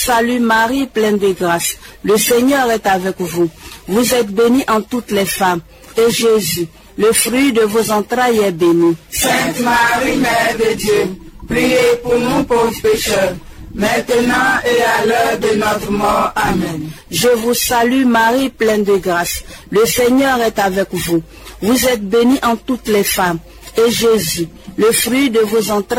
Salut Marie, pleine de grâce, le Seigneur est avec vous. Vous êtes bénie en toutes les femmes, et Jésus, le fruit de vos entrailles, est béni. Sainte Marie, Mère de Dieu, priez pour nous pauvres pécheurs, maintenant et à l'heure de notre mort. Amen. Je vous salue Marie, pleine de grâce, le Seigneur est avec vous. Vous êtes bénie en toutes les femmes, et Jésus, le fruit de vos entrailles,